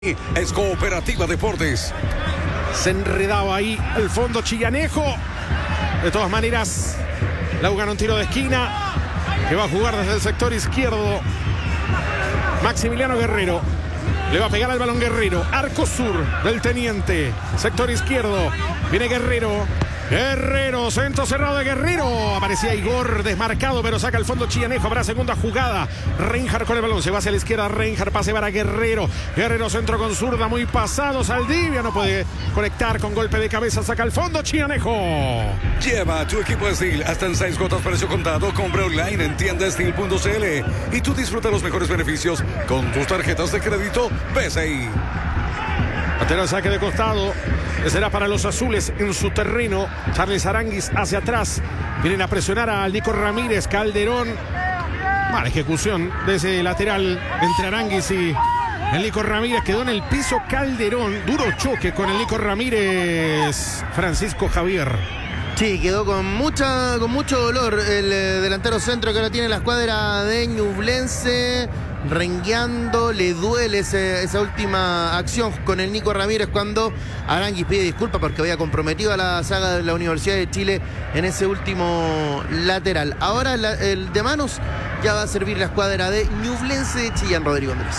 Es Cooperativa Deportes. Se enredaba ahí el fondo Chillanejo. De todas maneras, Lau gana un tiro de esquina que va a jugar desde el sector izquierdo. Maximiliano Guerrero le va a pegar al balón Guerrero. Arco sur del Teniente. Sector izquierdo. Viene Guerrero. Guerrero, centro cerrado de Guerrero. Aparecía Igor desmarcado, pero saca el fondo Chillanejo. Habrá segunda jugada. Reinhardt con el balón. Se va hacia la izquierda. Reinhardt, pase para Guerrero. Guerrero, centro con zurda, muy pasado. Saldivia no puede conectar con golpe de cabeza. Saca el fondo Chillanejo. Lleva tu equipo de Steel hasta en 6 cuotas precio contado. Compra online en tiendasteel.cl y tú disfruta los mejores beneficios con tus tarjetas de crédito BCI. Lateral saque de costado. Será para los azules en su terreno. Charles Aranguis hacia atrás. Vienen a presionar a Nico Ramírez. Calderón. Mala ejecución de ese lateral entre Aranguis y el Nico Ramírez. Quedó en el piso Calderón. Duro choque con el Nico Ramírez. Francisco Javier. Sí, quedó con mucho dolor el delantero centro que ahora tiene la escuadra de Ñublense. Rengueando, le duele esa última acción con el Nico Ramírez cuando Aranguis pide disculpas porque había comprometido a la saga de la Universidad de Chile en ese último lateral. Ahora el de manos ya va a servir la escuadra de Ñublense de Chillán, Rodrigo Andrés.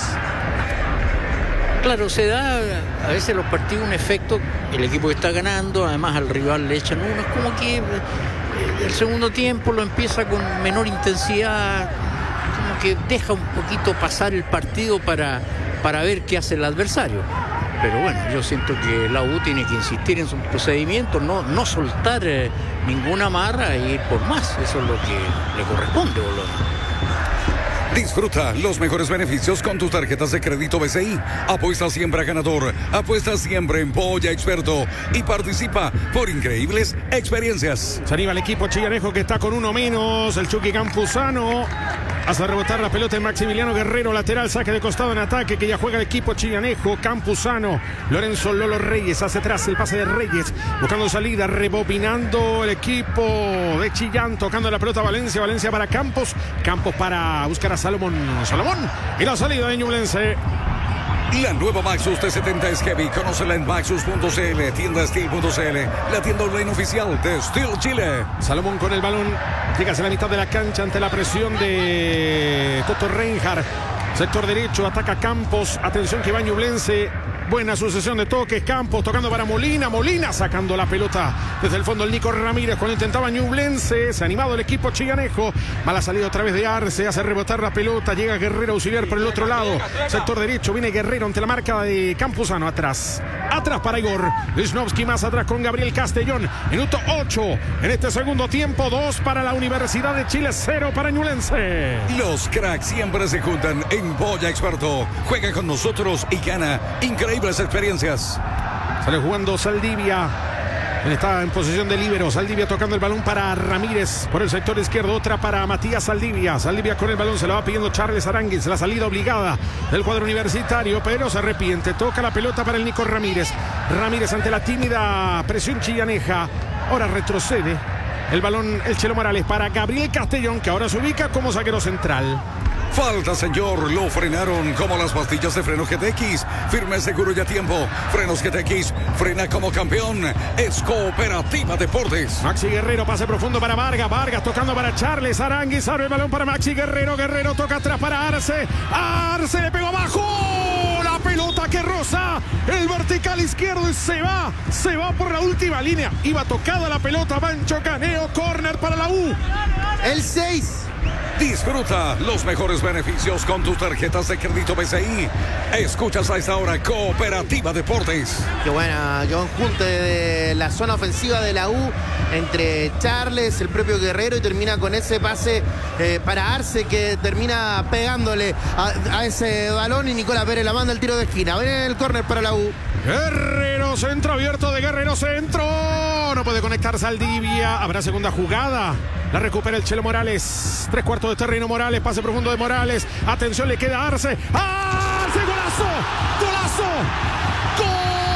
Claro, se da a veces los partidos un efecto, el equipo que está ganando, además al rival le echan uno, es como que el segundo tiempo lo empieza con menor intensidad, como que deja un poquito pasar el partido para ver qué hace el adversario. Pero bueno, yo siento que la U tiene que insistir en sus procedimientos, no soltar ninguna amarra e ir por más, eso es lo que le corresponde, boludo. Disfruta los mejores beneficios con tus tarjetas de crédito BCI. Apuesta siempre a ganador. Apuesta siempre en Polla Experto. Y participa por increíbles experiencias. Se anima el equipo Chillanejo que está con uno menos. El Chucky Campuzano hace rebotar la pelota en Maximiliano Guerrero. Lateral, saque de costado en ataque que ya juega el equipo Chillanejo. Campuzano. Lorenzo Lolo Reyes hacia atrás. El pase de Reyes. Buscando salida. Rebobinando el equipo de Chillán. Tocando la pelota Valencia. Valencia para Campos. Campos para buscar a Salomón y la salida de Ñublense. La nueva Maxus T70 es heavy. Conócela en maxus.cl, tiendasteel.cl, la tienda online oficial de Steel Chile. Salomón con el balón. Llega hacia la mitad de la cancha ante la presión de Toto Reinhardt. Sector derecho, ataca Campos. Atención que va Ñublense. Buena sucesión de toques. Campos tocando para Molina. Molina sacando la pelota desde el fondo el Nico Ramírez cuando intentaba Ñublense. Se ha animado el equipo Chillanejo. Mala salida otra vez de Arce. Hace rebotar la pelota. Llega Guerrero auxiliar por el otro lado. Sector derecho. Viene Guerrero ante la marca de Campuzano. Atrás para Igor. Wisnowski más atrás con Gabriel Castellón. Minuto 8 en este segundo tiempo. 2 para la Universidad de Chile. 0 para Ñublense. Los cracks siempre se juntan en Polla Experto. Juega con nosotros y gana increíbles experiencias. Sale jugando Saldivia. Está en posición de líbero. Saldivia tocando el balón para Ramírez por el sector izquierdo. Otra para Matías Saldivia. Saldivia con el balón. Se la va pidiendo Charles Aranguis. La salida obligada del cuadro universitario, pero se arrepiente. Toca la pelota para el Nico Ramírez. Ramírez ante la tímida presión chillaneja. Ahora retrocede el balón el Chelo Morales para Gabriel Castellón, que ahora se ubica como zaguero central. Falta, señor. Lo frenaron como las pastillas de freno GTX. Firme, seguro y a tiempo. Frenos GTX. Frena como campeón. Es Cooperativa Deportes. Maxi Guerrero, pase profundo para Vargas. Vargas tocando para Charles Aranguis. Abre el balón para Maxi Guerrero. Guerrero toca atrás para Arce. Arce le pegó abajo. La pelota que roza el vertical izquierdo y se va por la última línea. Iba tocada la pelota. Pancho Caneo. Córner para la U. El 6. Disfruta los mejores beneficios con tus tarjetas de crédito BCI. Escuchas a esta hora Cooperativa Deportes. Qué buen junte de la zona ofensiva de la U entre Charles, el propio Guerrero, y termina con ese pase para Arce que termina pegándole a ese balón y Nicolás Pérez la manda el tiro de esquina. Viene el córner para la U. Guerrero, centro abierto de Guerrero, centro. No puede conectar Saldivia. Habrá segunda jugada. La recupera el Chelo Morales. 3/4 de terreno Morales. Pase profundo de Morales. Atención, le queda Arce. ¡Arce! ¡Golazo! ¡Golazo! ¡Gol!